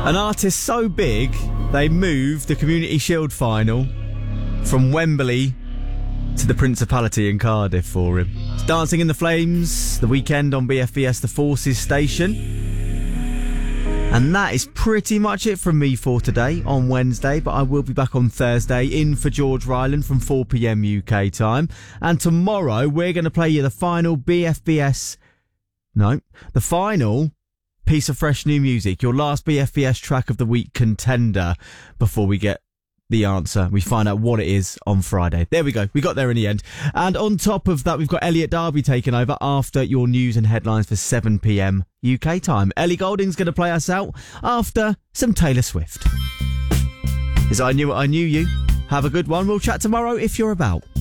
An artist so big, they moved the Community Shield final from Wembley to the Principality in Cardiff for him. It's Dancing in the Flames, the weekend on BFBS The Forces station. And that is pretty much it from me for today on Wednesday, but I will be back on Thursday in for George Ryland from 4pm UK time. And tomorrow we're going to play you the final final piece of fresh new music, your last BFBS track of the week contender, before we get the answer. We find out what it is on Friday. There we go. We got there in the end. And on top of that, we've got Elliot Darby taking over after your news and headlines for 7pm UK time. Ellie Goulding's going to play us out after some Taylor Swift. As I Knew What I Knew You. Have a good one. We'll chat tomorrow if you're about.